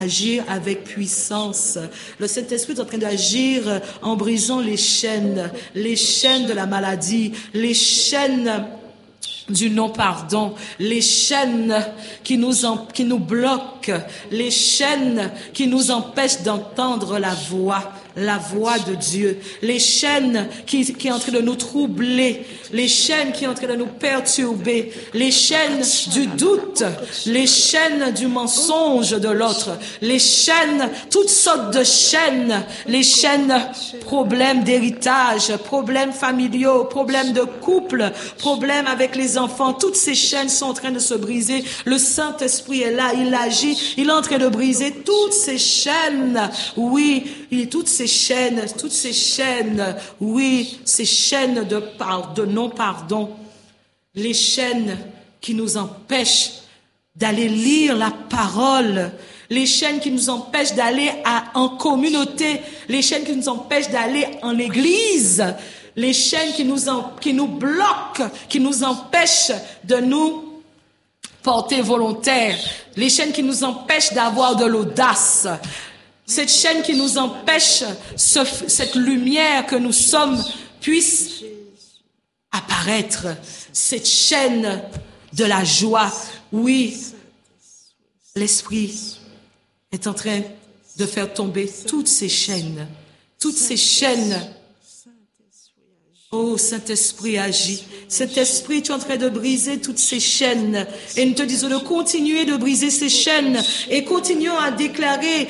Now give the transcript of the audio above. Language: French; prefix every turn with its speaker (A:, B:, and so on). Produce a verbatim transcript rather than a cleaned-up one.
A: agir avec puissance. Le Saint-Esprit est en train d'agir en brisant les chaînes, les chaînes de la maladie, les chaînes du non-pardon, les chaînes qui nous, en, qui nous bloquent, les chaînes qui nous empêchent d'entendre la voix, la voix de Dieu, les chaînes qui, qui sont en train de nous troubler, les chaînes qui sont en train de nous perturber, les chaînes du doute, les chaînes du mensonge de l'autre, les chaînes, toutes sortes de chaînes, les chaînes, problèmes d'héritage, problèmes familiaux, problèmes de couple, problèmes avec les enfants, toutes ces chaînes sont en train de se briser. Le Saint-Esprit est là, il agit, il est en train de briser toutes ces chaînes. Oui, il toutes ces chaînes, toutes ces chaînes, oui, ces chaînes de, par, de non-pardon, les chaînes qui nous empêchent d'aller lire la parole, les chaînes qui nous empêchent d'aller à, en communauté, les chaînes qui nous empêchent d'aller en église, les chaînes qui nous, en, qui nous bloquent, qui nous empêchent de nous porter volontaire, les chaînes qui nous empêchent d'avoir de l'audace, cette chaîne qui nous empêche, ce, cette lumière que nous sommes puisse apparaître, cette chaîne de la joie. Oui, l'Esprit est en train de faire tomber toutes ces chaînes, toutes ces chaînes. Oh, Saint-Esprit agit. Saint-Esprit, tu es en train de briser toutes ces chaînes. Et nous te disons de continuer de briser ces chaînes. Et continuons à déclarer